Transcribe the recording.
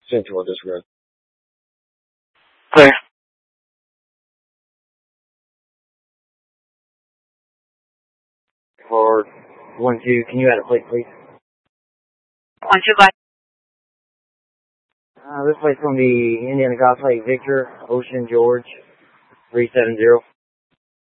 Central disregard. Clear. For 1-2, can you add a plate, please? 1-2, bye. This plate's going to be Indiana Golf Lake Victor, Ocean George, 370.